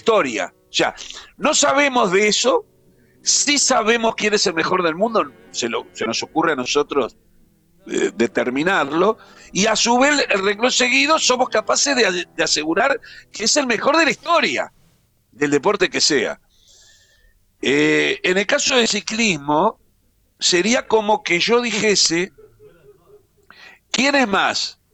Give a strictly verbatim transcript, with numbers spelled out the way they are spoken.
historia. O sea, no sabemos de eso, sí sabemos quién es el mejor del mundo, se, lo, se nos ocurre a nosotros eh, determinarlo, y a su vez, el renglón seguido, somos capaces de, de asegurar que es el mejor de la historia, del deporte que sea. Eh, en el caso del ciclismo, sería como que yo dijese, ¿quién es más?